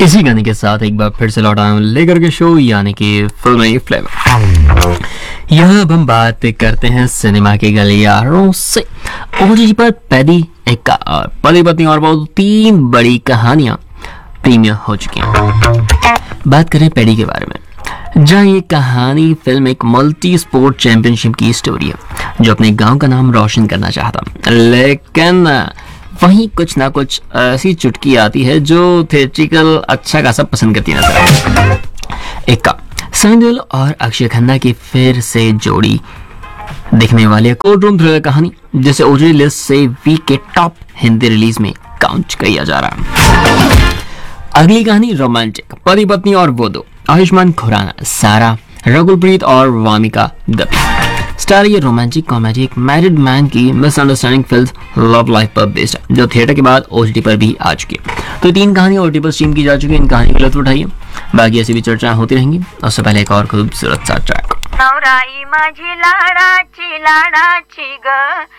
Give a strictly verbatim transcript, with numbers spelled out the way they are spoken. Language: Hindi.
इसी गाने के साथ एक बार फिर से लौटा हूं लेकर के शो यानी कि फिल्मी फ्लेवर। यहाँ अब हम बात करते हैं सिनेमा के गलियारों से। ओटीटी पर पैदी एक और पति पत्नी और बहुत तीन बड़ी कहानियां प्रीमियर हो चुकी हैं। बात करें पैडी के बारे में, जहाँ ये कहानी फिल्म एक मल्टी स्पोर्ट चैंपियनशिप की स्टोरी है जो अपने गांव का नाम रोशन करना चाहता, लेकिन वहीं कुछ ना कुछ ऐसी चुटकी आती है जो थिएट्रिकल अच्छा खासा पसंद करती नजर आती। एक का सनी देओल और अक्षय खन्ना की फिर से जोड़ी दिखने वाली कोर्ट रूम थ्रिलर कहानी, जिसे ओटीटी लिस्ट से वीक के टॉप हिंदी रिलीज में काउंट किया जा रहा है। अगली कहानी रोमांटिक पति पत्नी और वो दो, आयुष्मान खुराना, सारा, रघुप्रीत और वामिका दत्त स्टार। ये रोमांटिक कॉमेडी एक मैरिड मैन की मिसअंडरस्टैंडिंग फिल्म लव लाइफ पर बेस्ड है जो थिएटर के बाद ओटीटी पर भी आ चुकी है। तो तीन कहानियां ओटीटी पर स्ट्रीम की जा चुकी है। इन कहानी की लुत्फ उठाइए, बाकी ऐसी भी चर्चाएं होती रहेंगी। उससे पहले एक और खूबसूरत सा ट्रैक। नवराई माझी लाडाची लाडाची ग